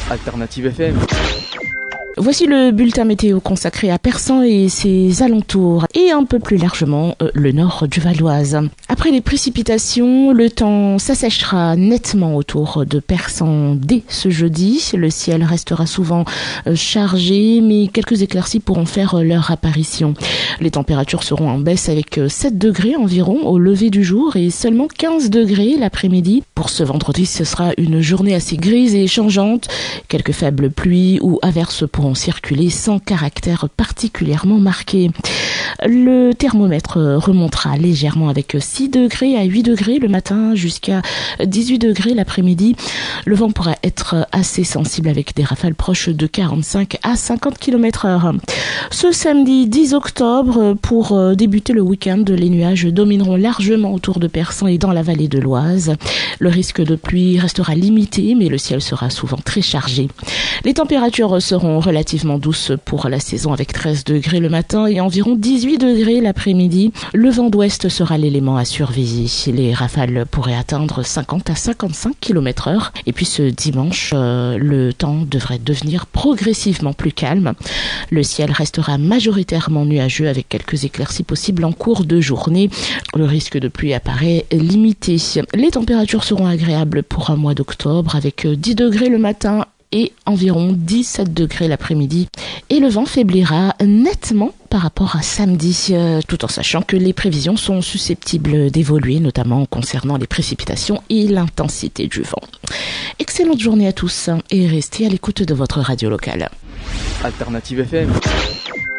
Alternative FM. Voici le bulletin météo consacré à Persan et ses alentours, et un peu plus largement le nord du Val-d'Oise. Après les précipitations, le temps s'assèchera nettement autour de Persan dès ce jeudi. Le ciel restera souvent chargé, mais quelques éclaircies pourront faire leur apparition. Les températures seront en baisse avec 7 degrés environ au lever du jour et seulement 15 degrés l'après-midi. Pour ce vendredi, ce sera une journée assez grise et changeante. Quelques faibles pluies ou averses pourront circuler sans caractère particulièrement marqué. Le thermomètre remontera légèrement avec 6 degrés à 8 degrés le matin jusqu'à 18 degrés l'après-midi. Le vent pourra être assez sensible avec des rafales proches de 45 à 50 km/h. Ce samedi 10 octobre, pour débuter le week-end, les nuages domineront largement autour de Persan et dans la vallée de l'Oise. Le risque de pluie restera limité, mais le ciel sera souvent très chargé. Les températures seront relativement douces pour la saison avec 13 degrés le matin et environ 18 degrés l'après-midi. Le vent d'ouest sera l'élément à surveiller. Les rafales pourraient atteindre 50 à 55 km/h. Et puis ce dimanche, le temps devrait devenir progressivement plus calme. Le ciel restera majoritairement nuageux avec quelques éclaircies possibles en cours de journée. Le risque de pluie apparaît limité. Les températures seront agréables pour un mois d'octobre avec 10 degrés le matin et environ 17 degrés l'après-midi. Et le vent faiblira nettement par rapport à samedi, tout en sachant que les prévisions sont susceptibles d'évoluer, notamment concernant les précipitations et l'intensité du vent. Excellente journée à tous et restez à l'écoute de votre radio locale. Alternative FM.